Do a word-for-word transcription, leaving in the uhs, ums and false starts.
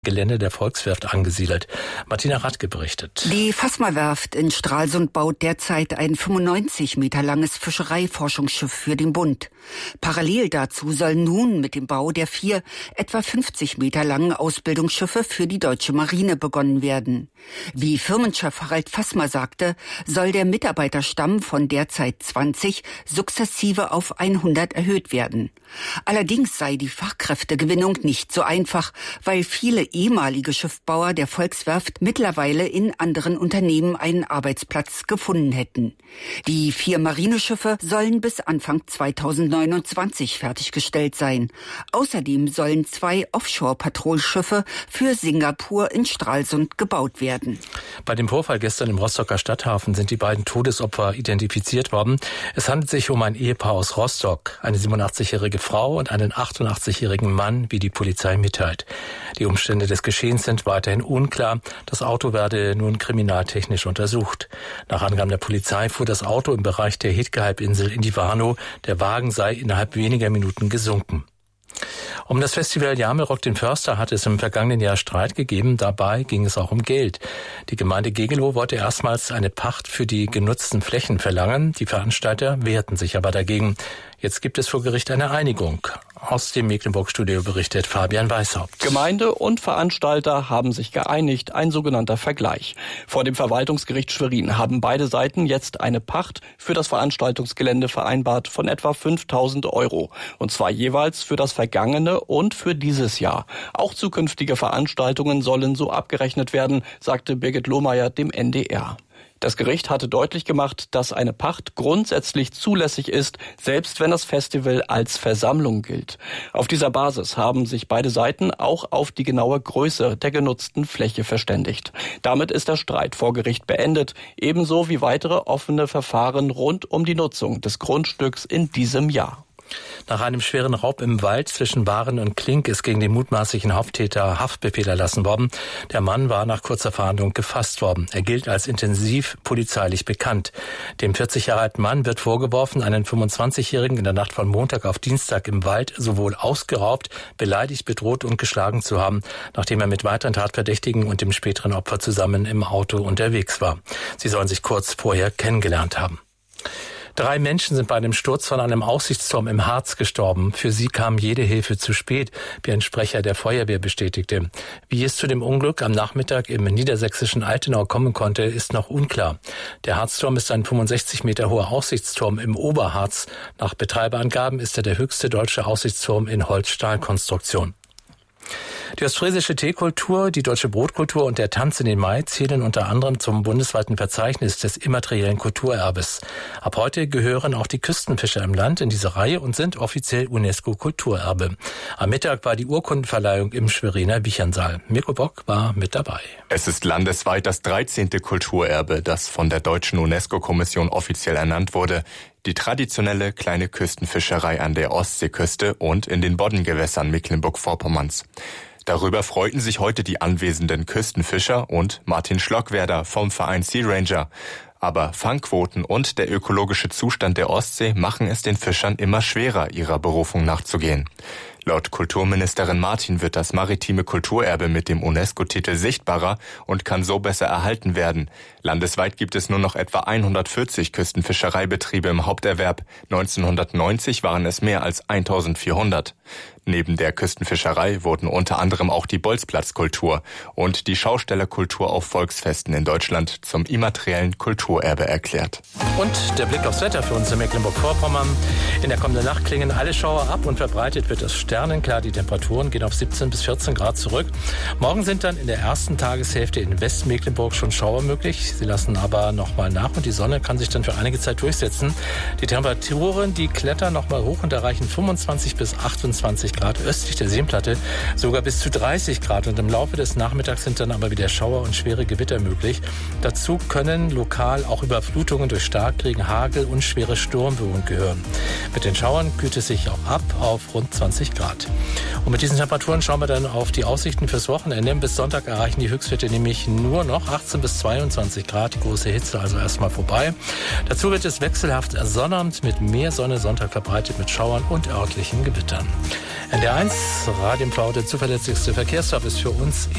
Gelände der Volkswerft angesiedelt. Martina Radke berichtet. Die Fasma-Werft in Stralsund baut derzeit ein fünfundneunzig Meter langes Fischereiforschungsschiff für den Bund. Parallel dazu sollen nun mit dem Bau der vier etwa fünfzig Meter langen Ausbildungsschiffe für die deutsche Marine begonnen werden. Wie Firmenchef Harald Fasma sagte, soll der Mitarbeiterstamm von derzeit zwanzig sukzessive auf hundert erhöht werden. Allerdings sei die Fachkräftegewinnung nicht so einfach, weil viele ehemalige Schiffbauer der Volkswerft mittlerweile in anderen Unternehmen einen Arbeitsplatz gefunden hätten. Die vier Marineschiffe sollen bis Anfang zweitausendneunundzwanzig fertiggestellt sein. Außerdem sollen zwei Offshore-Patrouilschiffe für Singapur in Stralsund gebaut werden. Bei dem Vorfall gestern im Rostocker Stadthafen sind die beiden Todesopfer identifiziert worden. Es handelt sich um ein Ehepaar aus Rostock, eine siebenundachtzigjährige Frau und einen achtundachtzigjährigen Mann, wie die Polizei mitteilt. Die Umstände des Geschehens sind weiterhin unklar. Das Auto werde nun kriminaltechnisch untersucht. Nach Angaben der Polizei fuhr das Auto im Bereich der Hetke-Halbinsel in die Warnow. Der Wagen sei innerhalb weniger Minuten gesunken. Um das Festival Jamelrock den Förster hat es im vergangenen Jahr Streit gegeben. Dabei ging es auch um Geld. Die Gemeinde Gegelow wollte erstmals eine Pacht für die genutzten Flächen verlangen. Die Veranstalter wehrten sich aber dagegen. Jetzt gibt es vor Gericht eine Einigung. Aus dem Mecklenburg-Studio berichtet Fabian Weishaupt. Gemeinde und Veranstalter haben sich geeinigt, ein sogenannter Vergleich. Vor dem Verwaltungsgericht Schwerin haben beide Seiten jetzt eine Pacht für das Veranstaltungsgelände vereinbart von etwa fünftausend Euro. Und zwar jeweils für das vergangene und für dieses Jahr. Auch zukünftige Veranstaltungen sollen so abgerechnet werden, sagte Birgit Lohmeier dem N D R. Das Gericht hatte deutlich gemacht, dass eine Pacht grundsätzlich zulässig ist, selbst wenn das Festival als Versammlung gilt. Auf dieser Basis haben sich beide Seiten auch auf die genaue Größe der genutzten Fläche verständigt. Damit ist der Streit vor Gericht beendet, ebenso wie weitere offene Verfahren rund um die Nutzung des Grundstücks in diesem Jahr. Nach einem schweren Raub im Wald zwischen Waren und Klink ist gegen den mutmaßlichen Haupttäter Haftbefehl erlassen worden. Der Mann war nach kurzer Verhandlung gefasst worden. Er gilt als intensiv polizeilich bekannt. Dem vierzig Jahre alten Mann wird vorgeworfen, einen fünfundzwanzigjährigen in der Nacht von Montag auf Dienstag im Wald sowohl ausgeraubt, beleidigt, bedroht und geschlagen zu haben, nachdem er mit weiteren Tatverdächtigen und dem späteren Opfer zusammen im Auto unterwegs war. Sie sollen sich kurz vorher kennengelernt haben. Drei Menschen sind bei einem Sturz von einem Aussichtsturm im Harz gestorben. Für sie kam jede Hilfe zu spät, wie ein Sprecher der Feuerwehr bestätigte. Wie es zu dem Unglück am Nachmittag im niedersächsischen Altenau kommen konnte, ist noch unklar. Der Harzturm ist ein fünfundsechzig Meter hoher Aussichtsturm im Oberharz. Nach Betreiberangaben ist er der höchste deutsche Aussichtsturm in Holz-Stahl-Konstruktion. Die ostfriesische Teekultur, die deutsche Brotkultur und der Tanz in den Mai zählen unter anderem zum bundesweiten Verzeichnis des immateriellen Kulturerbes. Ab heute gehören auch die Küstenfischer im Land in diese Reihe und sind offiziell UNESCO-Kulturerbe. Am Mittag war die Urkundenverleihung im Schweriner Wichernsaal. Mirko Bock war mit dabei. Es ist landesweit das dreizehnte Kulturerbe, das von der deutschen UNESCO-Kommission offiziell ernannt wurde. Die traditionelle kleine Küstenfischerei an der Ostseeküste und in den Boddengewässern Mecklenburg-Vorpommerns. Darüber freuten sich heute die anwesenden Küstenfischer und Martin Schlockwerder vom Verein Sea Ranger. Aber Fangquoten und der ökologische Zustand der Ostsee machen es den Fischern immer schwerer, ihrer Berufung nachzugehen. Laut Kulturministerin Martin wird das maritime Kulturerbe mit dem UNESCO-Titel sichtbarer und kann so besser erhalten werden. Landesweit gibt es nur noch etwa hundertvierzig Küstenfischereibetriebe im Haupterwerb. neunzehnhundertneunzig waren es mehr als eintausendvierhundert. Neben der Küstenfischerei wurden unter anderem auch die Bolzplatzkultur und die Schaustellerkultur auf Volksfesten in Deutschland zum immateriellen Kulturerbe erklärt. Und der Blick aufs Wetter für uns in Mecklenburg-Vorpommern. In der kommenden Nacht klingen alle Schauer ab und verbreitet wird es sternenklar. Die Temperaturen gehen auf siebzehn bis vierzehn Grad zurück. Morgen sind dann in der ersten Tageshälfte in Westmecklenburg schon Schauer möglich. Sie lassen aber nochmal nach und die Sonne kann sich dann für einige Zeit durchsetzen. Die Temperaturen, die klettern nochmal hoch und erreichen fünfundzwanzig bis achtundzwanzig Grad östlich der Seenplatte, sogar bis zu dreißig Grad. Und im Laufe des Nachmittags sind dann aber wieder Schauer und schwere Gewitter möglich. Dazu können lokal auch Überflutungen durch Starkregen, Hagel und schwere Sturmböen gehören. Mit den Schauern kühlt es sich auch ab auf rund zwanzig Grad. Und mit diesen Temperaturen schauen wir dann auf die Aussichten fürs Wochenende. Bis Sonntag erreichen die Höchstwerte nämlich nur noch achtzehn bis zweiundzwanzig Grad. Die große Hitze also erstmal vorbei. Dazu wird es wechselhaft sonnernd mit mehr Sonne, Sonntag verbreitet mit Schauern und örtlichen Gewittern. N D R eins, Radio M V, der zuverlässigste Verkehrsservice für uns